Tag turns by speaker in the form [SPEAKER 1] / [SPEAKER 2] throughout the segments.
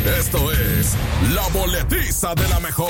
[SPEAKER 1] Esto es La Boletiza de la Mejor.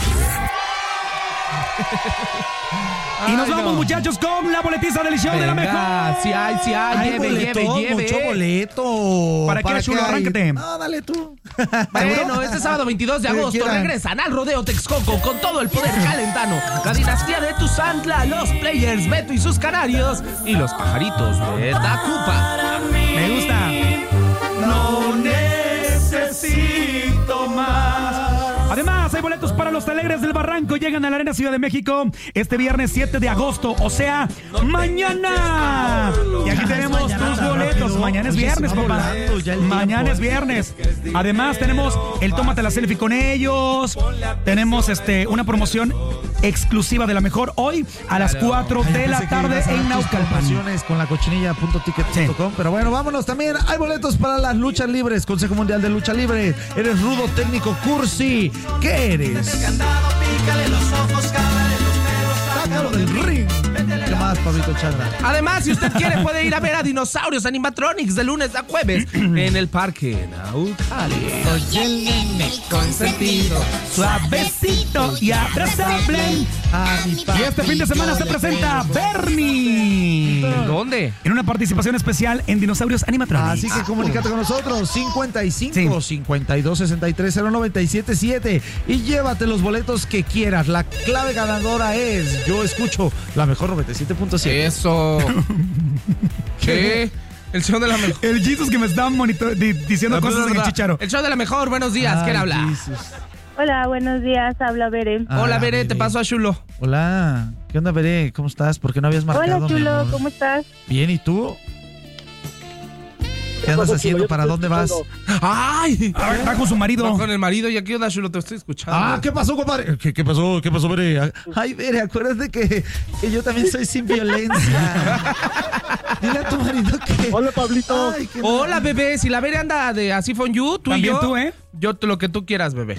[SPEAKER 2] Y nos vamos, muchachos, con la boletiza del show de la mejor.
[SPEAKER 3] Sí hay, lleve.
[SPEAKER 2] Mucho boleto. ¿Para qué, Chulo? Arráncate.
[SPEAKER 4] No, dale tú.
[SPEAKER 3] Bueno, este sábado 22 de agosto regresan al Rodeo Texcoco con todo el poder calentano. La dinastía de Tuzantla, los Players, Beto y sus Canarios y los Pajaritos de Tacupa.
[SPEAKER 2] Me gusta. No necesito más. Además, hay boletos para los Alegres del Barranco. Llegan a la Arena Ciudad de México este viernes 7 de agosto, o sea, mañana. Y aquí tenemos tus boletos. Mañana es viernes, papá. Mañana es viernes. Además, tenemos el Tómate la Selfie con ellos. Tenemos una promoción exclusiva de la mejor hoy a las 4 de la tarde en Naucalpan.
[SPEAKER 4] Con la cochinilla.ticket.com. Pero bueno, vámonos también. Hay boletos para las luchas libres. Consejo Mundial de Lucha Libre. Eres rudo, técnico, cursi. ¿Qué eres?
[SPEAKER 5] Pícale los ojos, cállale los pelos,
[SPEAKER 4] Sácalo del ring. ¿Qué más, Pablito Chagra?
[SPEAKER 3] Además, si usted quiere, puede ir a ver a Dinosaurios Animatronics de lunes a jueves en el Parque Naucali.
[SPEAKER 5] Soy el nene consentido,
[SPEAKER 2] Suavecito y abrazable. Y este fin de semana se presenta Bernie.
[SPEAKER 3] ¿Dónde?
[SPEAKER 2] En una participación especial en Dinosaurios Animatronics.
[SPEAKER 4] Así que comunícate con nosotros 55 52 63 0977 y llévate los boletos que quieras. La clave ganadora es yo escucho la mejor 97.7.
[SPEAKER 3] Eso. ¿Qué? El show de la mejor.
[SPEAKER 2] El Jesus que me está diciendo cosas en el chicharo.
[SPEAKER 3] El show de la mejor. Buenos días. ¿Quién habla?
[SPEAKER 4] Jesus.
[SPEAKER 6] Hola, buenos días, habla Bere.
[SPEAKER 3] Hola, Bere, te paso a Chulo.
[SPEAKER 4] Hola, ¿qué onda, Veré? ¿Cómo estás? ¿Por qué no habías marcado?
[SPEAKER 6] Hola, Chulo, ¿cómo estás?
[SPEAKER 4] Bien, ¿y tú? ¿Qué andas haciendo? ¿Para dónde vas?
[SPEAKER 3] ¡Ay!
[SPEAKER 2] Va con su marido.
[SPEAKER 3] Va con el marido. ¿Y aquí onda, Chulo? Te estoy escuchando.
[SPEAKER 4] ¿Qué pasó, compadre? ¿Qué pasó? ¿Qué pasó, Veré? Ay, Veré, acuérdate que yo también soy sin violencia. Dile a tu marido que...
[SPEAKER 7] Hola, Pablito.
[SPEAKER 4] Ay,
[SPEAKER 3] Hola, bebé. Si la Bere anda de así for you, tú
[SPEAKER 2] También
[SPEAKER 3] y yo.
[SPEAKER 2] tú, ¿eh?
[SPEAKER 3] Yo lo que tú quieras, bebé.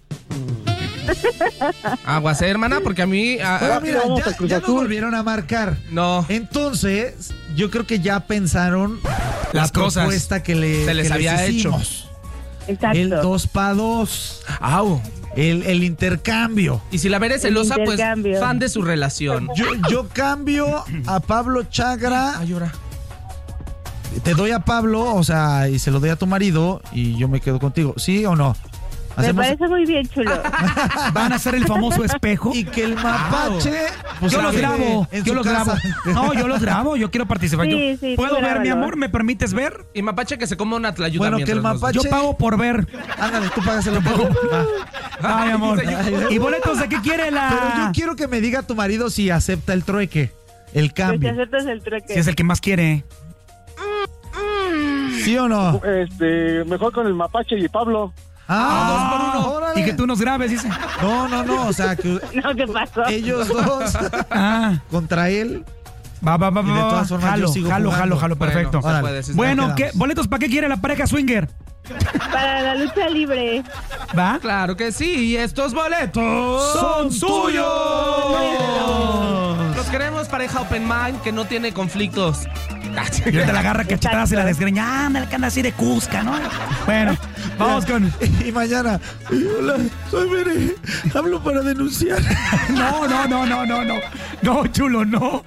[SPEAKER 3] Aguas, hermana, porque a mí...
[SPEAKER 4] Bueno, mira, ya nos volvieron a marcar.
[SPEAKER 3] No.
[SPEAKER 4] Entonces, yo creo que ya pensaron
[SPEAKER 2] Las
[SPEAKER 4] la
[SPEAKER 2] cosas
[SPEAKER 4] propuesta que
[SPEAKER 3] se les había hecho.
[SPEAKER 6] Exacto.
[SPEAKER 4] El 2x2.
[SPEAKER 3] Au.
[SPEAKER 4] El intercambio.
[SPEAKER 3] Y si la Bere es celosa, pues
[SPEAKER 6] intercambio.
[SPEAKER 3] fan de su relación.
[SPEAKER 4] Yo cambio a Pablo Chagra.
[SPEAKER 3] Ay, llora.
[SPEAKER 4] Te doy a Pablo, o sea, y se lo doy a tu marido y yo me quedo contigo. ¿Sí o no?
[SPEAKER 6] Me parece muy bien, Chulo.
[SPEAKER 2] Van a hacer el famoso espejo.
[SPEAKER 4] Y que el mapache... pues,
[SPEAKER 2] Yo los
[SPEAKER 4] quede
[SPEAKER 2] grabo.
[SPEAKER 4] en
[SPEAKER 2] Yo
[SPEAKER 4] su
[SPEAKER 2] los
[SPEAKER 4] casa.
[SPEAKER 2] grabo. No, yo los grabo. Yo quiero participar.
[SPEAKER 6] Sí, sí,
[SPEAKER 2] ¿Puedo
[SPEAKER 6] tú
[SPEAKER 2] ver, mi
[SPEAKER 6] grábalo.
[SPEAKER 2] amor? ¿Me permites ver?
[SPEAKER 3] Y Mapache que se coma una tlayuda.
[SPEAKER 4] Bueno, que el
[SPEAKER 3] mientras nos-
[SPEAKER 4] mapache...
[SPEAKER 2] Yo pago por ver.
[SPEAKER 4] Ándale, tú pagas el pago.
[SPEAKER 2] Ay, amor.
[SPEAKER 4] Ay,
[SPEAKER 2] ¿Y boletos de qué quiere
[SPEAKER 4] Pero yo
[SPEAKER 2] la...?
[SPEAKER 4] quiero que me diga tu marido si acepta el trueque, el
[SPEAKER 6] Pues te
[SPEAKER 4] cambio.
[SPEAKER 6] aceptas el trueque.
[SPEAKER 2] Si es el que más quiere.
[SPEAKER 4] ¿Sí o no?
[SPEAKER 7] Mejor con el Mapache y Pablo.
[SPEAKER 4] Órale.
[SPEAKER 2] Y que tú nos grabes, dice.
[SPEAKER 4] No, o sea, que
[SPEAKER 6] No, ¿qué pasó?
[SPEAKER 4] ellos dos
[SPEAKER 2] Ah,
[SPEAKER 4] contra él.
[SPEAKER 2] va.
[SPEAKER 4] Y de todas formas
[SPEAKER 2] Jalo,
[SPEAKER 4] yo sigo
[SPEAKER 2] jalo,
[SPEAKER 4] jugando.
[SPEAKER 2] perfecto.
[SPEAKER 3] Bueno, se puede, sí,
[SPEAKER 2] Bueno,
[SPEAKER 4] ya
[SPEAKER 2] ¿qué,
[SPEAKER 4] quedamos.
[SPEAKER 2] boletos para qué quiere la pareja swinger?
[SPEAKER 6] Para la lucha libre.
[SPEAKER 2] ¿Va?
[SPEAKER 3] Claro que sí. Y estos boletos
[SPEAKER 2] ¡Son suyos!
[SPEAKER 3] Los queremos pareja open mind que no tiene conflictos.
[SPEAKER 2] Y ahorita la agarra cachetadas y la desgreña. Ándale, que anda así de cusca, ¿no? Bueno, vamos con...
[SPEAKER 4] Y mañana, hola, soy Bere, hablo para denunciar.
[SPEAKER 2] No. No, Chulo, no.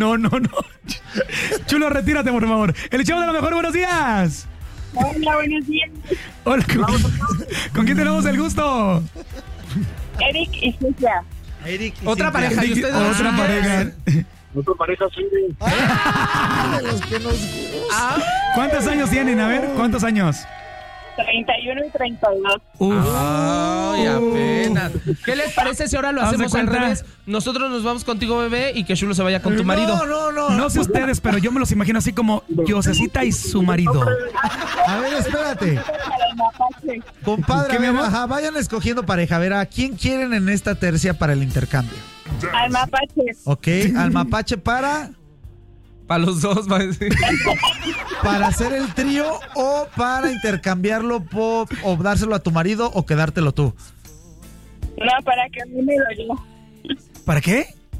[SPEAKER 2] Chulo, retírate, por favor. El show de la mejor, buenos días.
[SPEAKER 6] Hola, buenos días.
[SPEAKER 2] Hola, ¿con quién tenemos el gusto?
[SPEAKER 6] Eric y Cintia.
[SPEAKER 4] Eric y
[SPEAKER 3] Otra
[SPEAKER 4] Cintia.
[SPEAKER 3] pareja. ¿Y ustedes dos?
[SPEAKER 2] Otra pareja.
[SPEAKER 7] Otra pareja sí.
[SPEAKER 4] De los que nos gustan.
[SPEAKER 2] ¿Cuántos años tienen? A ver, ¿cuántos años?
[SPEAKER 6] 31 y 32.
[SPEAKER 3] Ay, apenas. ¿Qué les parece si ahora lo
[SPEAKER 2] Haz de
[SPEAKER 3] hacemos al
[SPEAKER 2] cuenta.
[SPEAKER 3] revés? Nosotros nos vamos contigo, bebé, y que Chulo se vaya con tu marido.
[SPEAKER 4] No.
[SPEAKER 2] No sé ustedes, pero yo me los imagino así como Diosecita y su marido.
[SPEAKER 4] A ver, espérate.
[SPEAKER 6] Para el Mapache.
[SPEAKER 4] Compadre,
[SPEAKER 2] ¿Qué, mi amor?
[SPEAKER 4] vayan escogiendo pareja. A ver, ¿a quién quieren en esta tercia para el intercambio?
[SPEAKER 6] Al Mapache.
[SPEAKER 4] Ok, al mapache para
[SPEAKER 3] Para los dos, va a decir.
[SPEAKER 4] hacer el trío o para intercambiarlo o dárselo a tu marido o quedártelo tú.
[SPEAKER 6] No, para que a mí me lo diga.
[SPEAKER 2] ¿Para qué?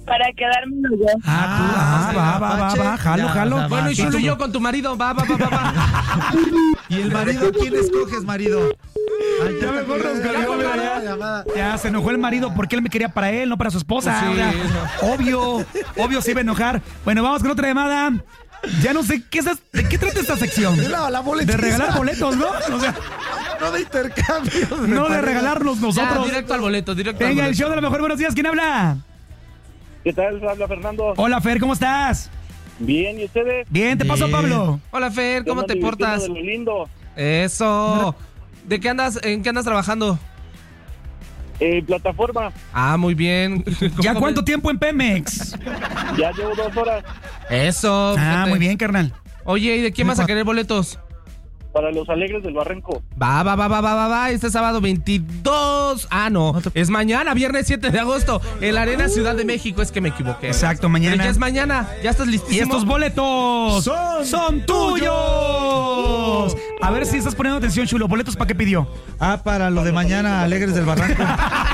[SPEAKER 6] Para quedármelo yo.
[SPEAKER 2] Va, jalo, jalo.
[SPEAKER 3] Bueno, y Chulo y yo con tu marido. Va.
[SPEAKER 4] ¿Y el marido quién escoges, marido? Ay,
[SPEAKER 2] Ya mejor nos colgó, ya se enojó el marido porque él me quería para él, no para su esposa.
[SPEAKER 3] Sí.
[SPEAKER 2] O sea, obvio se iba a enojar. Bueno, vamos con otra llamada. Ya no sé, ¿de qué trata esta sección?
[SPEAKER 4] La boletiza.
[SPEAKER 2] De regalar boletos, ¿no? O sea,
[SPEAKER 4] No de intercambio.
[SPEAKER 2] no de regalarlos
[SPEAKER 3] Ya,
[SPEAKER 2] nosotros.
[SPEAKER 3] directo al boleto.
[SPEAKER 2] Venga, el show de la mejor. Buenos días, ¿quién habla?
[SPEAKER 7] ¿Qué tal? Habla Fernando.
[SPEAKER 2] Hola, Fer, ¿cómo estás?
[SPEAKER 7] Bien, ¿y ustedes?
[SPEAKER 2] Bien, te paso,
[SPEAKER 4] Bien.
[SPEAKER 2] Pablo.
[SPEAKER 3] Hola, Fer, ¿cómo
[SPEAKER 7] Yo
[SPEAKER 3] te
[SPEAKER 7] ando
[SPEAKER 3] portas?
[SPEAKER 7] divirtiendo de lo lindo.
[SPEAKER 3] Eso. ¿De qué andas? ¿En qué andas trabajando?
[SPEAKER 7] Plataforma.
[SPEAKER 3] Ah, muy bien.
[SPEAKER 2] ¿Ya
[SPEAKER 3] ¿Cómo
[SPEAKER 2] cuánto
[SPEAKER 3] ves?
[SPEAKER 2] tiempo en Pemex?
[SPEAKER 7] Ya llevo 2 horas
[SPEAKER 3] Eso.
[SPEAKER 2] Ah,
[SPEAKER 3] fíjate.
[SPEAKER 2] muy bien, carnal.
[SPEAKER 3] Oye, ¿y de quién vas a querer boletos?
[SPEAKER 7] para los Alegres del Barranco.
[SPEAKER 3] Va. Este sábado 22. Ah, no. Es mañana, viernes 7 de agosto. En la Arena Ciudad de México. Es que me equivoqué.
[SPEAKER 2] Exacto,
[SPEAKER 3] Pero
[SPEAKER 2] mañana.
[SPEAKER 3] ya es mañana. Ya estás listísimo.
[SPEAKER 2] Y estos boletos son tuyos. A ver si estás poniendo atención, Chulo. ¿Boletos para qué pidió?
[SPEAKER 4] Para lo de mañana, Alegres del Barranco.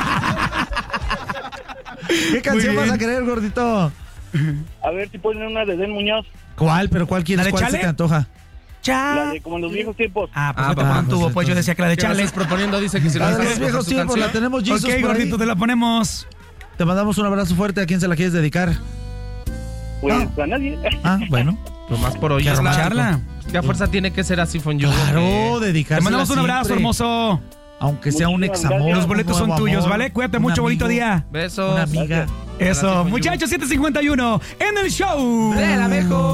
[SPEAKER 4] ¿Qué canción
[SPEAKER 2] bien.
[SPEAKER 4] vas a querer, gordito?
[SPEAKER 7] A ver si ponen una de Den Muñoz,
[SPEAKER 4] ¿Cuál? ¿Pero cuál quieres?
[SPEAKER 2] ¿La de
[SPEAKER 4] ¿Cuál
[SPEAKER 2] Chale?
[SPEAKER 4] se te antoja?
[SPEAKER 7] la de como en los viejos tiempos.
[SPEAKER 2] Pues
[SPEAKER 3] pues,
[SPEAKER 2] tuvo, pues yo decía que la de
[SPEAKER 3] ¿Qué me
[SPEAKER 2] Chale.
[SPEAKER 3] estás proponiendo? Dice que si no
[SPEAKER 4] La de
[SPEAKER 3] sabes
[SPEAKER 4] los
[SPEAKER 3] escoger
[SPEAKER 4] viejos
[SPEAKER 3] su
[SPEAKER 4] tiempos, la
[SPEAKER 3] canción.
[SPEAKER 4] tenemos, Jesus,
[SPEAKER 2] Ok,
[SPEAKER 4] por ahí.
[SPEAKER 2] gordito, te la ponemos.
[SPEAKER 4] Te mandamos un abrazo fuerte. ¿A quién se la quieres dedicar?
[SPEAKER 7] Pues a nadie.
[SPEAKER 4] Bueno.
[SPEAKER 3] Nomás por hoy.
[SPEAKER 2] Que
[SPEAKER 3] es la-
[SPEAKER 2] romacharla.
[SPEAKER 3] ¿Qué a fuerza tiene que ser así, Fonyo?
[SPEAKER 4] Claro,
[SPEAKER 2] Te
[SPEAKER 4] dedicarse.
[SPEAKER 2] mandamos un abrazo, hermoso.
[SPEAKER 4] Aunque sea un
[SPEAKER 7] Muchísimas
[SPEAKER 4] examor.
[SPEAKER 7] gracias.
[SPEAKER 2] Los boletos son
[SPEAKER 4] nuevo
[SPEAKER 2] tuyos,
[SPEAKER 4] amor,
[SPEAKER 2] ¿vale? Cuídate
[SPEAKER 4] un
[SPEAKER 2] mucho, bonito
[SPEAKER 4] amigo,
[SPEAKER 2] día.
[SPEAKER 3] Besos.
[SPEAKER 4] Una amiga.
[SPEAKER 2] Eso,
[SPEAKER 3] Gracias,
[SPEAKER 2] muchachos, 7:51 en el show
[SPEAKER 3] De la mejor.